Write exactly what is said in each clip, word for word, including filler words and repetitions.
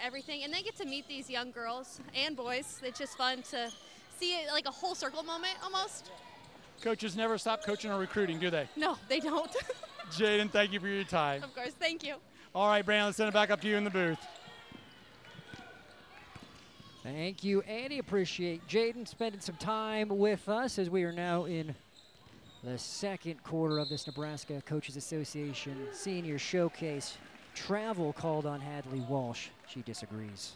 everything, and they get to meet these young girls and boys. It's just fun to see it like a whole circle moment almost. Coaches never stop coaching or recruiting, do they? No, they don't. Jaden, thank you for your time. Of course, thank you. All right, Brandon, let's send it back up to you in the booth. Thank you, Andy. Appreciate Jaden spending some time with us as we are now in the second quarter of this Nebraska Coaches Association Senior Showcase. Travel called on Hadley Walsh. She disagrees.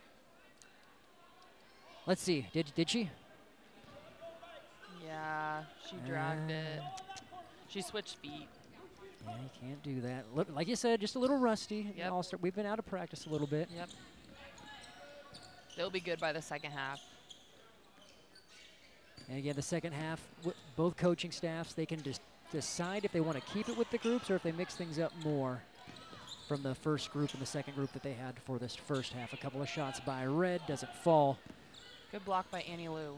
Let's see. Did did she? Yeah, she dragged Uh, it. She switched feet. Yeah, you can't do that. Look, like you said, just a little rusty. Yep. Also, we've been out of practice a little bit. Yep. They'll be good by the second half. And again, the second half, w both coaching staffs, they can just decide if they want to keep it with the groups or if they mix things up more from the first group and the second group that they had for this first half. A couple of shots by Red, doesn't fall. Good block by Annie Lou.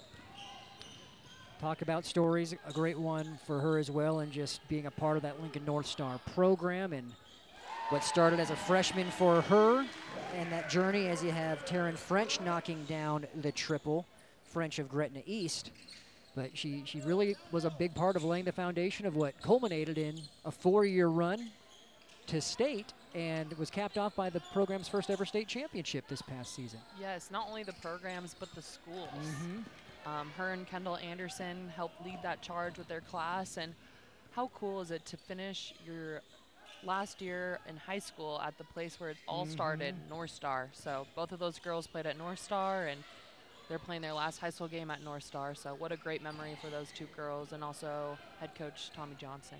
Talk about stories, a great one for her as well, and just being a part of that Lincoln North Star program and what started as a freshman for her and that journey as you have Taryn French knocking down the triple, French of Gretna East. But she, she really was a big part of laying the foundation of what culminated in a four-year run to state and was capped off by the program's first ever state championship this past season. Yes, not only the programs, but the schools. Mm-hmm. Um, her and Kendall Anderson helped lead that charge with their class. And how cool is it to finish your last year in high school at the place where it all Mm-hmm. started, North Star. So both of those girls played at North Star, and they're playing their last high school game at North Star. So what a great memory for those two girls, and also head coach Tommy Johnson.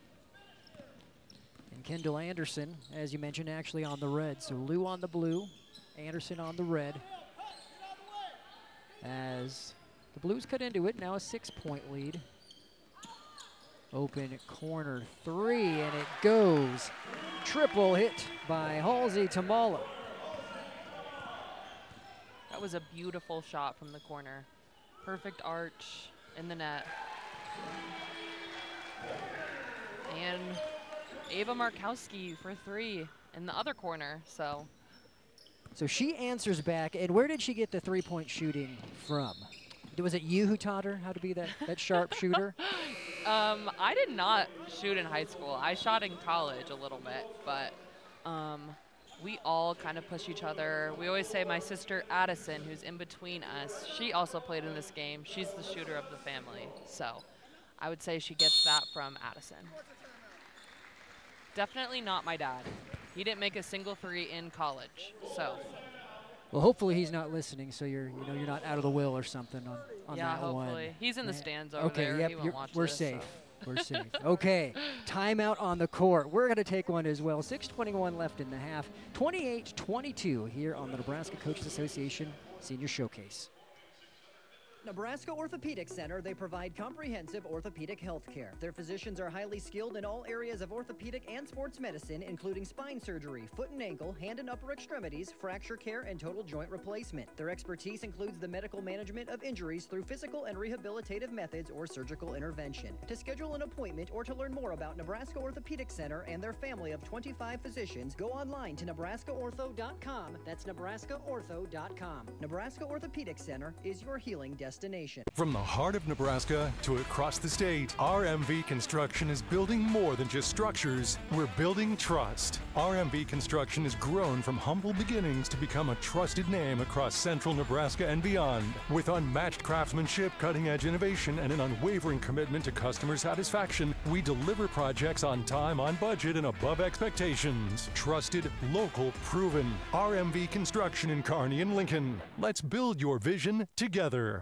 And Kendall Anderson, as you mentioned, actually on the red. So Lou on the blue, Anderson on the red. As the Blues cut into it, now a six-point lead. Open corner three, and it goes. Triple hit by Halsey Tamala. That was a beautiful shot from the corner. Perfect arch in the net. And Ava Markowski for three in the other corner, so. So she answers back, and where did she get the three-point shooting from? Was it you who taught her how to be that, that sharp shooter? Um, I did not shoot in high school. I shot in college a little bit, but um, we all kind of push each other. We always say my sister Addison, who's in between us, she also played in this game. She's the shooter of the family, so I would say she gets that from Addison. Definitely not my dad. He didn't make a single three in college, so. Well, hopefully he's not listening, so you're you know you're not out of the will or something on, on yeah, that one. hopefully. He's in the Yeah. stands over okay, there. Yep, He won't you're- watch we're this, safe. so. We're safe. Okay, timeout on the court. We're going to take one as well. six twenty-one left in the half. twenty-eight twenty-two here on the Nebraska Coaches Association Senior Showcase. Nebraska Orthopedic Center, they provide comprehensive orthopedic health care. Their physicians are highly skilled in all areas of orthopedic and sports medicine, including spine surgery, foot and ankle, hand and upper extremities, fracture care, and total joint replacement. Their expertise includes the medical management of injuries through physical and rehabilitative methods or surgical intervention. To schedule an appointment or to learn more about Nebraska Orthopedic Center and their family of twenty-five physicians, go online to nebraska ortho dot com. That's nebraska ortho dot com. Nebraska Orthopedic Center is your healing destination. From the heart of Nebraska to across the state, R M V Construction is building more than just structures. We're building trust. R M V Construction has grown from humble beginnings to become a trusted name across central Nebraska and beyond. With unmatched craftsmanship, cutting-edge innovation, and an unwavering commitment to customer satisfaction, we deliver projects on time, on budget, and above expectations. Trusted, local, proven. R M V Construction in Kearney and Lincoln. Let's build your vision together.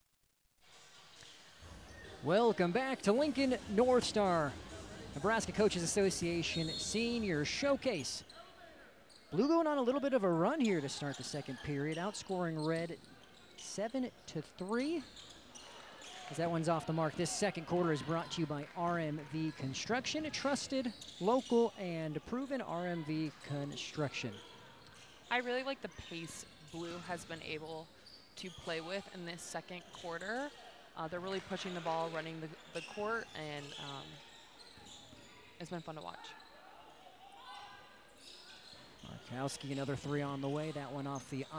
Welcome back to Lincoln North Star, Nebraska Coaches Association Senior Showcase. Blue going on a little bit of a run here to start the second period, outscoring Red seven to three. As that one's off the mark, this second quarter is brought to you by R M V Construction, trusted, local, and proven R M V Construction. I really like the pace Blue has been able to play with in this second quarter. Uh, they're really pushing the ball, running the, the court, and um, it's been fun to watch. Kowski, another three on the way. That one off the